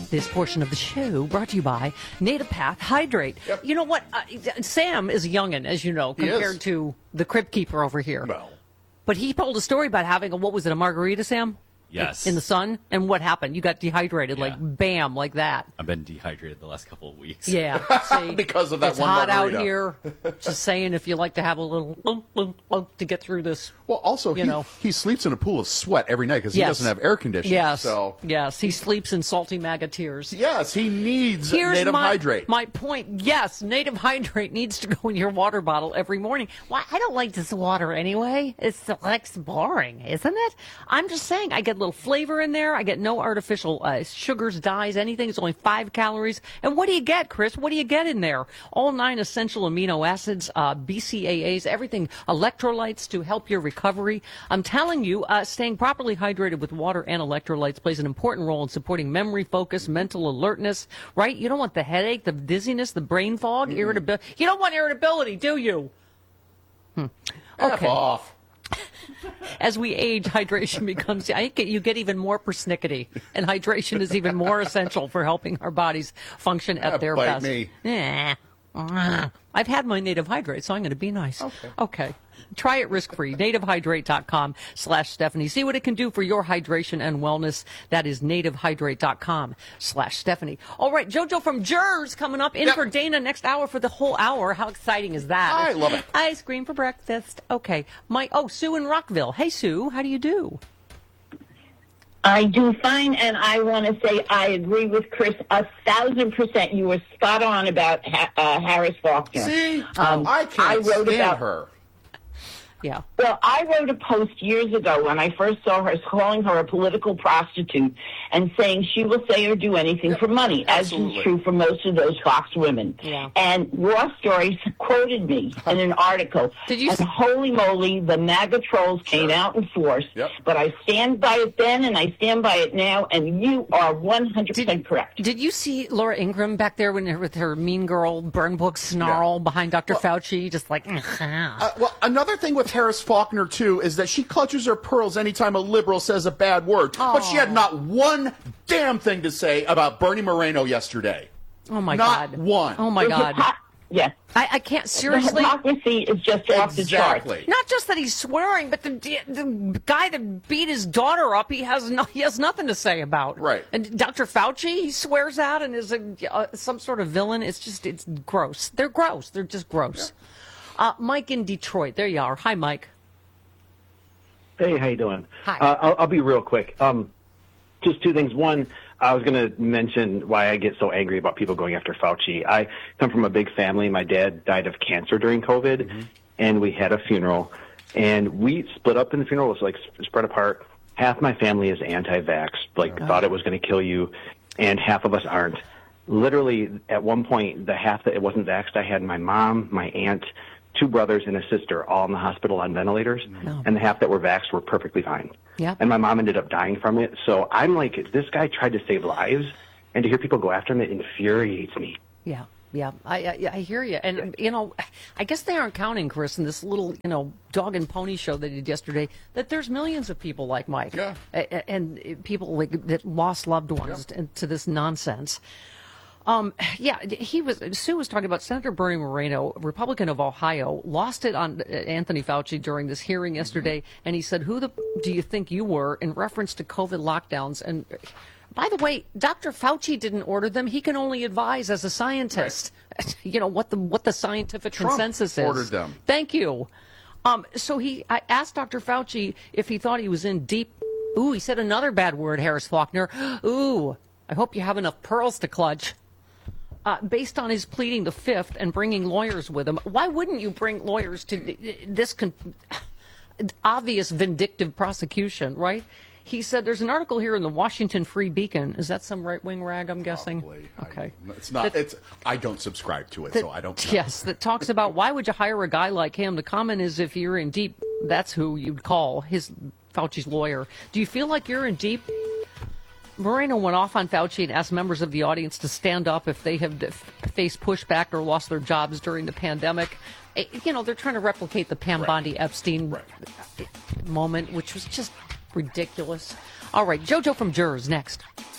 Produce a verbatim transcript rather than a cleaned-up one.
This portion of the show brought to you by Native Path Hydrate. Yep. You know what? Uh, Sam is a youngin', as you know, compared to the Crypt Keeper over here. Well. But he told a story about having a, what was it, a margarita, Sam? Yes. In the sun? And what happened? You got dehydrated, Yeah. like bam, like that. I've been dehydrated the last couple of weeks. Yeah. See, because of that it's one hot margarita. out here. Just saying, if you like to have a little lump, lump, lump to get through this. Well, also, you he, know. he sleeps in a pool of sweat every night because he Yes. doesn't have air conditioning. Yes. So. Yes. He sleeps in salty MAGA tears. Yes, he needs Here's Native my, Hydrate. My point. Yes, Native Hydrate needs to go in your water bottle every morning. Why? I don't like this water anyway. It's like boring, isn't it? I'm just saying, I get a little flavor in there. I get no artificial uh, sugars, dyes, anything. It's only five calories. And what do you get, Chris? What do you get in there? All nine essential amino acids, uh, B C A As, everything, electrolytes to help your recovery. I'm telling you, uh, staying properly hydrated with water and electrolytes plays an important role in supporting memory, focus, mental alertness, right? You don't want the headache, the dizziness, the brain fog, mm-hmm. irritability. You don't want irritability, do you? Hmm. Okay. F off. As we age, hydration becomes, I think you get even more persnickety, and hydration is even more essential for helping our bodies function at Ah, their bite best. me. Yeah. I've had my Native Hydrate, so I'm going to be nice. Okay. Okay. Try it risk-free. nativehydrate.com slash Stephanie. See what it can do for your hydration and wellness. That is nativehydrate.com slash Stephanie. All right, JoJo from Jers coming up in Yep. for Dana next hour for the whole hour. How exciting is that? I love it. Ice cream for breakfast. Okay. My Oh, Sue in Rockville. Hey, Sue. How do you do? I do fine, and I want to say I agree with Chris a thousand percent. You were spot on about ha- uh, Harris Faulkner. See, Um, I can't I wrote stand about her. Yeah. Well, I wrote a post years ago when I first saw her calling her a political prostitute and saying she will say or do anything Yep, for money, absolutely. as is true for most of those Fox women. Yeah. And Raw Stories quoted me in an article. Did you and s- holy moly, the MAGA trolls came out in force. Yep. But I stand by it then and I stand by it now, and you are one hundred percent correct. Did you see Laura Ingraham back there when, with her mean girl burn book snarl Yeah. behind Doctor Well- Fauci? Just like, Uh, well, another thing with Harris Faulkner, too, is that she clutches her pearls anytime a liberal says a bad word. But she had not one damn thing to say about Bernie Moreno yesterday. oh my Not God. one. Oh my The God. hypo- Yes. I, I can't, The seriously. hypocrisy is just off the charts. Exactly. Not just that he's swearing, but the, the guy that beat his daughter up, he has no, he has nothing to say about. Right. And Doctor Fauci, he swears at and is a, uh, some sort of villain. It's just, it's gross. They're gross. They're just gross. Uh, Mike in Detroit. There you are. Hi, Mike. Hey, how you doing? Hi. Uh, I'll, I'll be real quick. Um, just two things. One, I was going to mention why I get so angry about people going after Fauci. I come from a big family. My dad died of cancer during COVID, mm-hmm. and we had a funeral. And we split up in the funeral. It was like spread apart. Half my family is anti-vax, like thought it was going to kill you, and half of us aren't. Literally, at one point, the half that it wasn't vaxxed, I had my mom, my aunt, two brothers, and a sister all in the hospital on ventilators, No. and the half that were vaxxed were perfectly fine. Yeah. And my mom ended up dying from it. So I'm like, this guy tried to save lives, and to hear people go after him, it infuriates me. Yeah, yeah, I, I I hear you, and you know, I guess they aren't counting, Chris, in this little you know dog and pony show they did yesterday. That there's millions of people like Mike, Yeah. A- and people like that lost loved ones Yeah. to, to this nonsense. Um, yeah, he was. Sue was talking about Senator Bernie Moreno, Republican of Ohio, lost it on Anthony Fauci during this hearing yesterday, and he said, "Who the do you think you were?" in reference to COVID lockdowns. And by the way, Doctor Fauci didn't order them; he can only advise as a scientist. Right. You know what the what the scientific Trump consensus is. ordered them. Thank you. Um, so he, I asked Doctor Fauci if he thought he was in deep. Ooh, he said another bad word, Harris Faulkner. Ooh, I hope you have enough pearls to clutch. Uh, based on his pleading the fifth and bringing lawyers with him, why wouldn't you bring lawyers to this con- obvious vindictive prosecution, right? He said there's an article here in the Washington Free Beacon. Is that some right-wing rag, I'm guessing? Probably. Okay. I, it's not. That- it's. I don't subscribe to it, that- so I don't. know. Yes, that talks about why would you hire a guy like him? The comment is if you're in deep, that's who you'd call his Fauci's lawyer. Do you feel like you're in deep? Moreno went off on Fauci and asked members of the audience to stand up if they have faced pushback or lost their jobs during the pandemic. You know, they're trying to replicate the Pam Right. Bondi Epstein Right. moment, which was just ridiculous. All right, JoJo from Jurors next.